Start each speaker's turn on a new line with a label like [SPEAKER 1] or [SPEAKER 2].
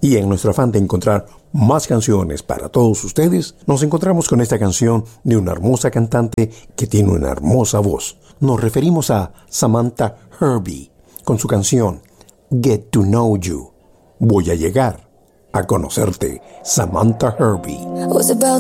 [SPEAKER 1] Y en nuestro afán de encontrar más canciones para todos ustedes, nos encontramos con esta canción de una hermosa cantante que tiene una hermosa voz. Nos referimos a Samantha Herbie con su canción Get to Know You. Voy a llegar a conocerte, Samantha Herbie.
[SPEAKER 2] Was about